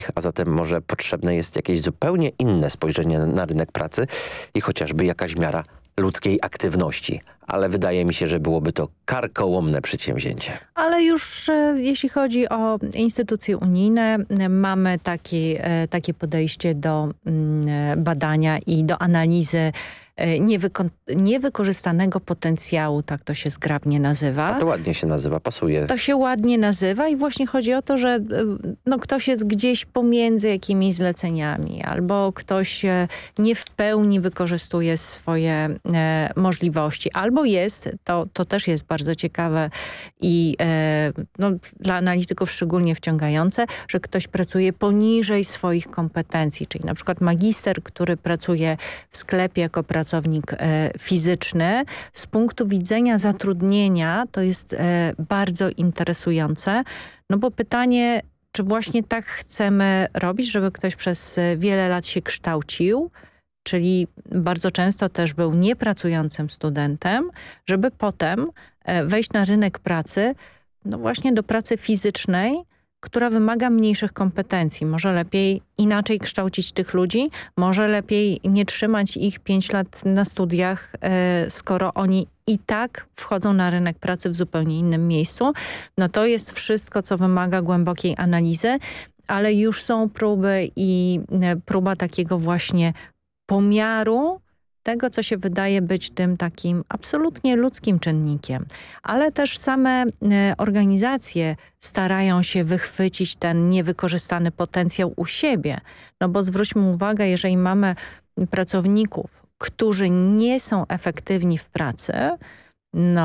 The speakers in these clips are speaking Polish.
A zatem może potrzebne jest jakieś zupełnie inne spojrzenie na rynek pracy i chociażby jakaś miara ludzkiej aktywności. Ale wydaje mi się, że byłoby to karkołomne przedsięwzięcie. Ale już jeśli chodzi o instytucje unijne, mamy takie podejście do badania i do analizy niewykorzystanego potencjału, tak to się zgrabnie nazywa. A to ładnie się nazywa, pasuje. To się ładnie nazywa i właśnie chodzi o to, że ktoś jest gdzieś pomiędzy jakimiś zleceniami albo ktoś nie w pełni wykorzystuje swoje możliwości. Albo jest, to też jest bardzo ciekawe i dla analityków szczególnie wciągające, że ktoś pracuje poniżej swoich kompetencji, czyli na przykład magister, który pracuje w sklepie jako pracownik fizyczny. Z punktu widzenia zatrudnienia to jest bardzo interesujące, no bo pytanie, czy właśnie tak chcemy robić, żeby ktoś przez wiele lat się kształcił, czyli bardzo często też był niepracującym studentem, żeby potem wejść na rynek pracy, no właśnie do pracy fizycznej, która wymaga mniejszych kompetencji. Może lepiej inaczej kształcić tych ludzi, może lepiej nie trzymać ich 5 lat na studiach, skoro oni i tak wchodzą na rynek pracy w zupełnie innym miejscu. No to jest wszystko, co wymaga głębokiej analizy, ale już są próby i próba takiego właśnie pomiaru tego, co się wydaje być tym takim absolutnie ludzkim czynnikiem. Ale też same organizacje starają się wychwycić ten niewykorzystany potencjał u siebie. No bo zwróćmy uwagę, jeżeli mamy pracowników, którzy nie są efektywni w pracy, no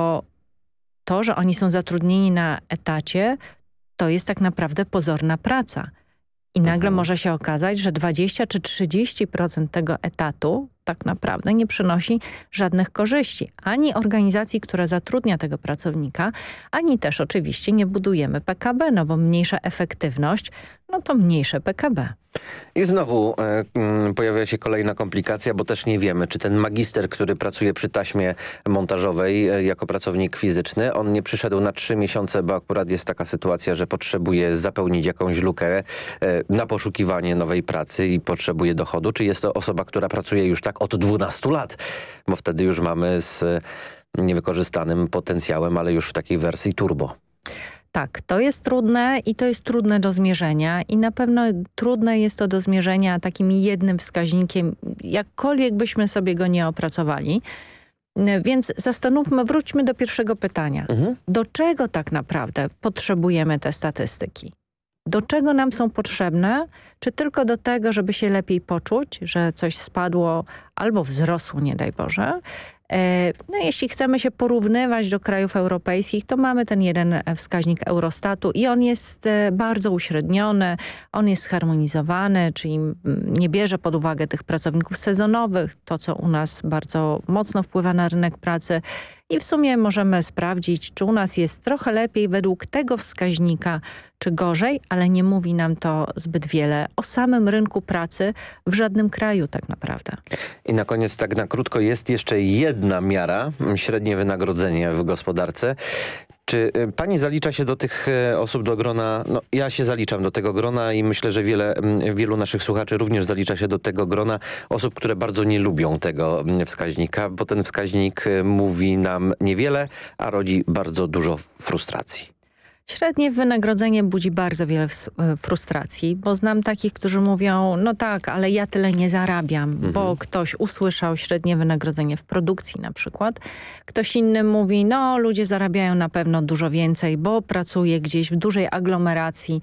to, że oni są zatrudnieni na etacie, to jest tak naprawdę pozorna praca. I nagle może się okazać, że 20 czy 30% tego etatu tak naprawdę nie przynosi żadnych korzyści. Ani organizacji, która zatrudnia tego pracownika, ani też oczywiście nie budujemy PKB, no bo mniejsza efektywność, no to mniejsze PKB. I znowu pojawia się kolejna komplikacja, bo też nie wiemy, czy ten magister, który pracuje przy taśmie montażowej jako pracownik fizyczny, on nie przyszedł na 3 miesiące, bo akurat jest taka sytuacja, że potrzebuje zapełnić jakąś lukę na poszukiwanie nowej pracy i potrzebuje dochodu, czy jest to osoba, która pracuje już tak od 12 lat, bo wtedy już mamy z niewykorzystanym potencjałem, ale już w takiej wersji turbo. Tak, to jest trudne i to jest trudne do zmierzenia i na pewno trudne jest to do zmierzenia takim jednym wskaźnikiem, jakkolwiek byśmy sobie go nie opracowali. Więc wróćmy do pierwszego pytania. Do czego tak naprawdę potrzebujemy te statystyki? Do czego nam są potrzebne? Czy tylko do tego, żeby się lepiej poczuć, że coś spadło albo wzrosło, nie daj Boże? No, jeśli chcemy się porównywać do krajów europejskich, to mamy ten jeden wskaźnik Eurostatu i on jest bardzo uśredniony, on jest zharmonizowany, czyli nie bierze pod uwagę tych pracowników sezonowych, to co u nas bardzo mocno wpływa na rynek pracy i w sumie możemy sprawdzić, czy u nas jest trochę lepiej według tego wskaźnika, czy gorzej, ale nie mówi nam to zbyt wiele o samym rynku pracy w żadnym kraju tak naprawdę. I na koniec tak na krótko jest jeszcze jedna miara, średnie wynagrodzenie w gospodarce. Czy pani zalicza się do tych osób, do grona, no ja się zaliczam do tego grona i myślę, że wielu naszych słuchaczy również zalicza się do tego grona osób, które bardzo nie lubią tego wskaźnika, bo ten wskaźnik mówi nam niewiele, a rodzi bardzo dużo frustracji. Średnie wynagrodzenie budzi bardzo wiele frustracji, bo znam takich, którzy mówią, no tak, ale ja tyle nie zarabiam, bo ktoś usłyszał średnie wynagrodzenie w produkcji na przykład. Ktoś inny mówi, no ludzie zarabiają na pewno dużo więcej, bo pracuje gdzieś w dużej aglomeracji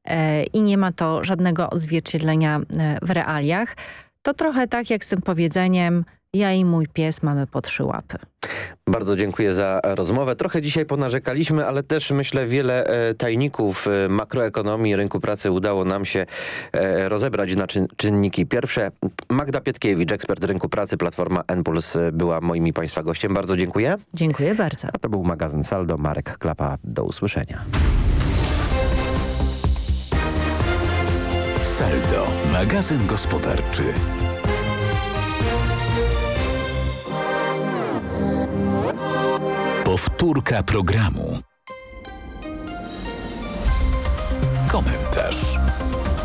i nie ma to żadnego odzwierciedlenia w realiach. To trochę tak jak z tym powiedzeniem, ja i mój pies mamy po 3 łapy. Bardzo dziękuję za rozmowę. Trochę dzisiaj ponarzekaliśmy, ale też myślę wiele tajników makroekonomii rynku pracy udało nam się rozebrać na czynniki pierwsze. Magda Pietkiewicz, ekspert rynku pracy, Platforma N+, była moim i państwa gościem. Bardzo dziękuję. Dziękuję bardzo. A to był magazyn Saldo. Marek Klapa. Do usłyszenia. Saldo. Magazyn gospodarczy. Powtórka programu. Komentarz.